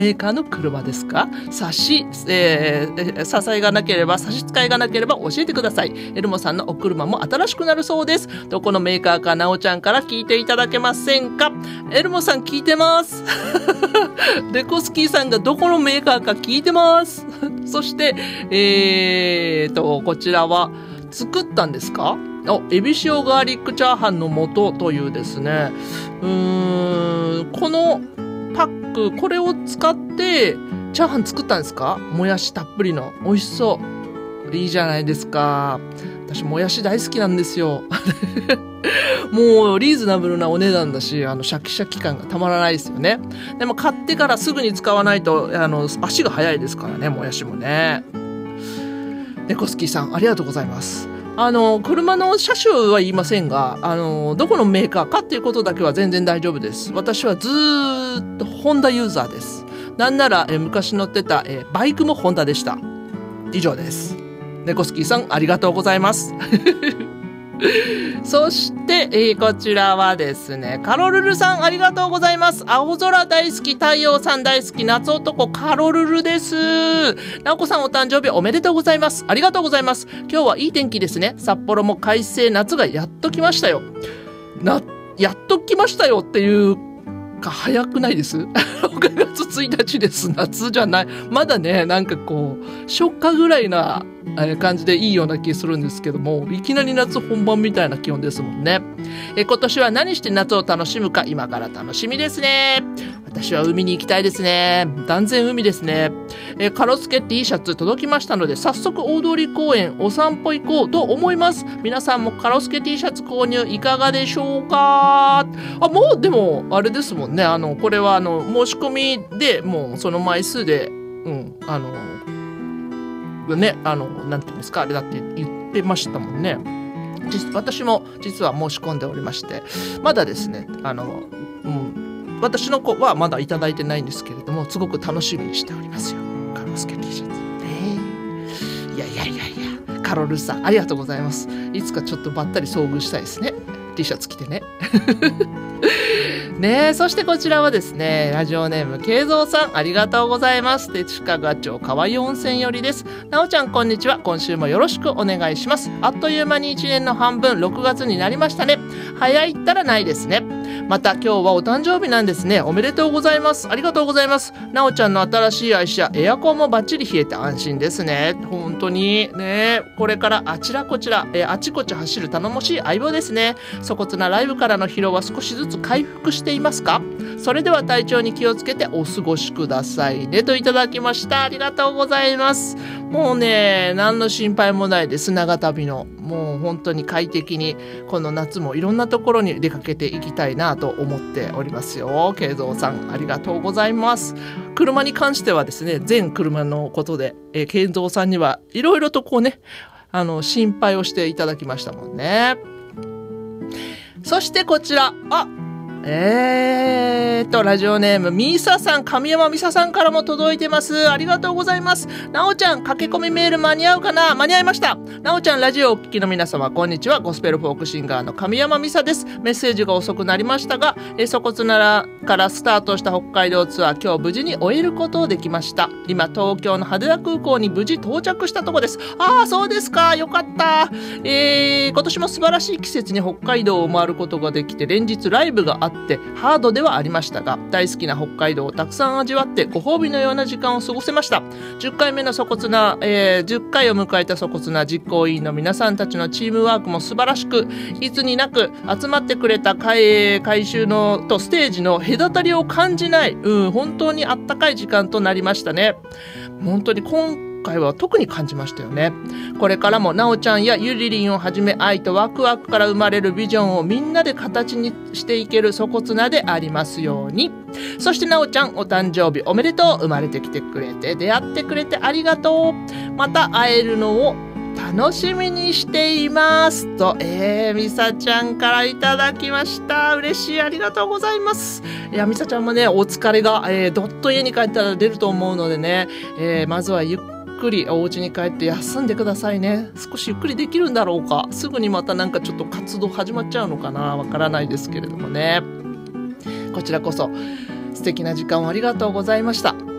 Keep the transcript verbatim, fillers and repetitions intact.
メーカーの車ですか？差し、えー、支えがなければ、差し支えがなければ教えてください。エルモさんのお車も新しくなるそうです。どこのメーカーかなおちゃんから聞いていただけませんか？エルモさん聞いてます。レコスキーさんがどこのメーカーか聞いてます。そして、えーと、こちらは作ったんですか？お、エビ塩ガーリックチャーハンの素というですね、うーん、このパック、これを使ってチャーハン作ったんですか？もやしたっぷりの。美味しそう。いいじゃないですか。私もやし大好きなんですよ。もうリーズナブルなお値段だし、あのシャキシャキ感がたまらないですよね。でも買ってからすぐに使わないと、あの足が早いですからね、もやしもね。ネコスキーさんありがとうございます。あの車の車種は言いませんが、あのどこのメーカーかっていうことだけは全然大丈夫です。私はずーっとホンダユーザーです。なんならえ昔乗ってたえバイクもホンダでした。以上です。ネコスキーさんありがとうございます。そして、えー、こちらはですね、カロルルさんありがとうございます。青空大好き、太陽さん大好き、夏男カロルルです。なおこさんお誕生日おめでとうございます。ありがとうございます。今日はいい天気ですね。札幌も快晴、夏がやっと来ましたよ。な、やっと来ましたよっていうか早くないです？ろくがつついたちです。夏じゃない。まだね、なんかこう、初夏ぐらいな感じでいいような気するんですけども、いきなり夏本番みたいな気温ですもんね。え今年は何して夏を楽しむか、今から楽しみですね。私は海に行きたいですね。断然海ですね。えカロスケ T シャツ届きましたので、早速大通公園お散歩行こうと思います。皆さんもカロスケ T シャツ購入いかがでしょうか？あ、もうでもあれですもんね。あのこれはあの申し込みでもうその枚数で、うんあのねあのなんていうんですか、あれだって言ってましたもんね。私も実は申し込んでおりまして、まだですねあの、うん、私の子はまだいただいてないんですけれども、すごく楽しみにしておりますよ、カロスケ T シャツ、えー、いやいやいやいや、カロルさんありがとうございます。いつかちょっとばったり遭遇したいですね。 T シャツ着てね。ねえ、そしてこちらはですね、ラジオネーム慶三さんありがとうございます。で近賀町川湯温泉よりです。なおちゃんこんにちは。今週もよろしくお願いします。あっという間にいちねんの半分、ろくがつになりましたね。早いったらないですね。また今日はお誕生日なんですね。おめでとうございます。ありがとうございます。なおちゃんの新しい愛車、エアコンもバッチリ冷えて安心ですね。本当にね、これからあちらこちら、えあちこち走る頼もしい相棒ですね。粗骨なライブからの疲労は少しずつ回復していますか？それでは体調に気をつけてお過ごしくださいね、といただきました。ありがとうございます。もうね、何の心配もないです。長旅のもう本当に快適にこの夏もいろんなところに出かけていきたいなと思っておりますよ。慶三さんありがとうございます。車に関してはですね、全車のことで、えー、慶三さんにはいろいろとこうね、あの心配をしていただきましたもんね。そしてこちら、あえーと、ラジオネーム、ミーサさん、神山ミサさんからも届いてます。ありがとうございます。なおちゃん、駆け込みメール間に合うかな？間に合いました。なおちゃん、ラジオをお聞きの皆様、こんにちは。ゴスペルフォークシンガーの神山ミサです。メッセージが遅くなりましたが、え粗骨ならからスタートした北海道ツアー、今日無事に終えることできました。今、東京の羽田空港に無事到着したとこです。ああ、そうですか。よかった。えー、今年も素晴らしい季節に北海道を回ることができて、連日ライブがあって、ハードではありましたが、大好きな北海道をたくさん味わってご褒美のような時間を過ごせました。じゅっかいめの粗骨な、えー、じゅっかいを迎えた粗骨な実行委員の皆さんたちのチームワークも素晴らしく、いつになく集まってくれた回収のとステージの隔たりを感じない、うん、本当にあったかい時間となりましたね。本当に今今回は特に感じましたよね。これからもなおちゃんやゆりりんをはじめ、愛とワクワクから生まれるビジョンをみんなで形にしていける粗骨なでありますように。そしてなおちゃんお誕生日おめでとう。生まれてきてくれて出会ってくれてありがとう。また会えるのを楽しみにしていますと、えー、みさちゃんからいただきました。嬉しい、ありがとうございます。いや、みさちゃんもね、お疲れが、えー、どっと家に帰ったら出ると思うのでね、えー、まずはゆっゆっくりお家に帰って休んでくださいね。少しゆっくりできるんだろうか。すぐにまたなんかちょっと活動始まっちゃうのかな、わからないですけれどもね。こちらこそ素敵な時間をありがとうございました。